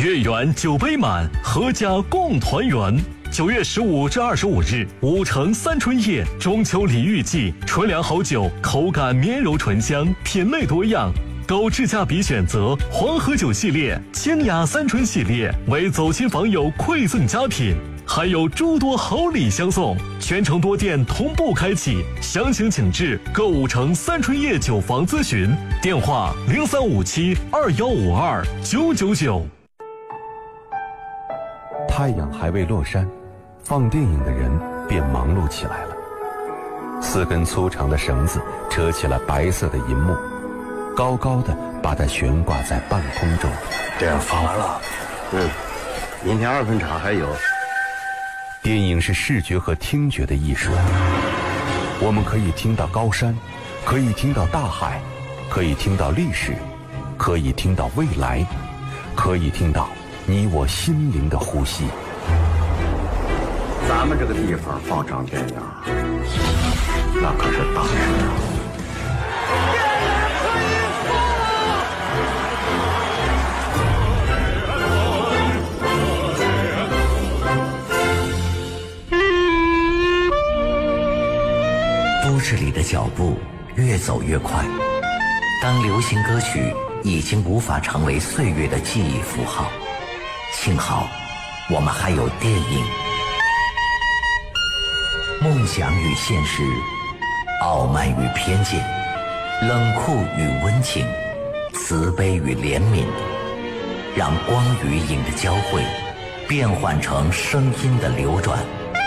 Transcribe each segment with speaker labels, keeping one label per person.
Speaker 1: 月圆酒杯满，阖家共团圆。9月15至25日，武城三春夜中秋礼遇季，纯粮好酒，口感绵柔醇香，品类多样。高质价比选择黄河酒系列、清雅三春系列为走亲访友馈赠佳品，还有诸多好礼相送。全城多店同步开启，详情请至购物城三春夜酒房咨询，电话035721529999。
Speaker 2: 太阳还未落山，放电影的人便忙碌起来了。4根粗长的绳子扯起了白色的银幕，高高的把它悬挂在半空中。
Speaker 3: 这样放完了，明天2分场还有。
Speaker 2: 电影是视觉和听觉的艺术，我们可以听到高山，可以听到大海，可以听到历史，可以听到未来，可以听到你我心灵的呼吸。
Speaker 3: 咱们这个地方放场电影，那可是大事啊！
Speaker 4: 都市里的脚步越走越快，当流行歌曲已经无法成为岁月的记忆符号，幸好我们还有电影。梦想与现实，傲慢与偏见，冷酷与温情，慈悲与怜悯，让光与影的交汇变换成声音的流转。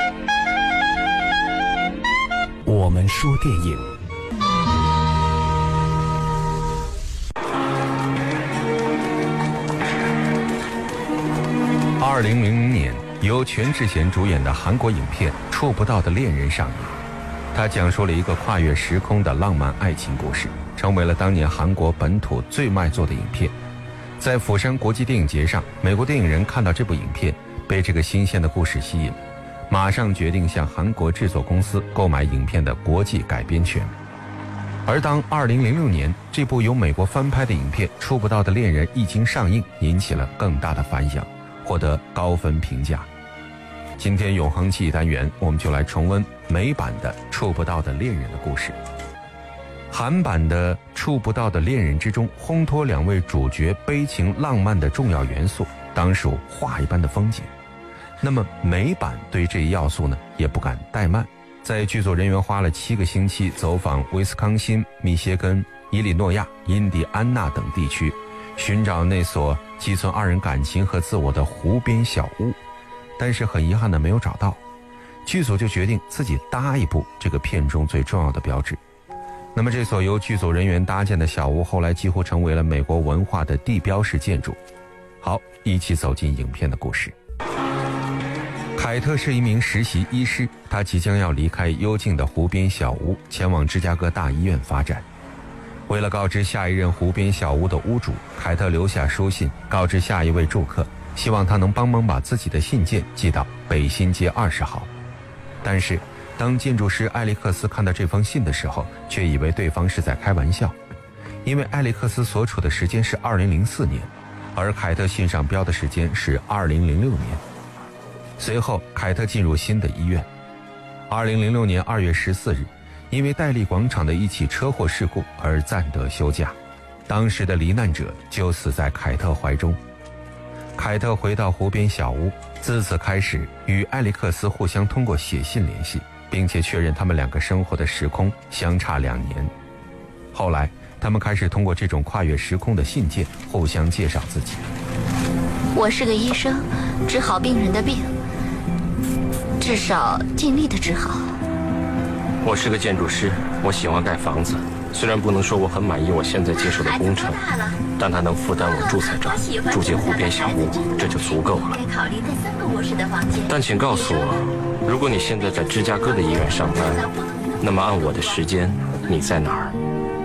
Speaker 2: 我们说电影。2000年，由全智贤主演的韩国影片《触不到的恋人》上映。它讲述了一个跨越时空的浪漫爱情故事，成为了当年韩国本土最卖座的影片。在釜山国际电影节上，美国电影人看到这部影片，被这个新鲜的故事吸引，马上决定向韩国制作公司购买影片的国际改编权。而当2006年这部由美国翻拍的影片《触不到的恋人》一经上映，引起了更大的反响，获得高分评价。今天永恒记忆单元，我们就来重温美版的《触不到的恋人》的故事。韩版的《触不到的恋人》之中，烘托2位主角悲情浪漫的重要元素，当属画一般的风景。那么美版对这一要素呢，也不敢怠慢，在剧组人员花了7个星期走访威斯康辛、密歇根、伊利诺亚、印第安纳等地区，寻找那所寄存2人感情和自我的湖边小屋，但是很遗憾的没有找到。剧组就决定自己搭一部这个片中最重要的标志。那么这所由剧组人员搭建的小屋，后来几乎成为了美国文化的地标式建筑。好，一起走进影片的故事。凯特是一名实习医师，他即将要离开幽静的湖边小屋，前往芝加哥大医院发展。为了告知下一任湖边小屋的屋主，凯特留下书信告知下一位住客，希望他能帮忙把自己的信件寄到北新街20号。但是当建筑师艾利克斯看到这封信的时候，却以为对方是在开玩笑，因为艾利克斯所处的时间是2004年，而凯特信上标的时间是2006年。随后凯特进入新的医院。2006年2月14日，因为戴利广场的一起车祸事故而暂得休假，当时的罹难者就死在凯特怀中。凯特回到湖边小屋，自此开始与艾利克斯互相通过写信联系，并且确认他们2个生活的时空相差2年。后来他们开始通过这种跨越时空的信件互相介绍自己。
Speaker 5: 我是个医生，治好病人的病，至少尽力的治好。
Speaker 6: 我是个建筑师，我喜欢盖房子，虽然不能说我很满意我现在接受的工程，但它能负担我住在这儿，住进湖边小屋，这就足够了。但请告诉我，如果你现在在芝加哥的医院上班，那么按我的时间，你在哪儿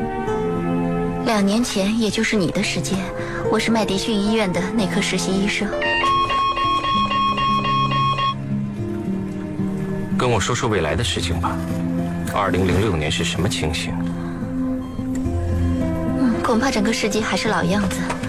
Speaker 5: ？2年前，也就是你的时间，我是麦迪逊医院的内科实习医生。
Speaker 6: 跟我说说未来的事情吧。2006年是什么情形？
Speaker 5: 恐怕整个世界还是老样子。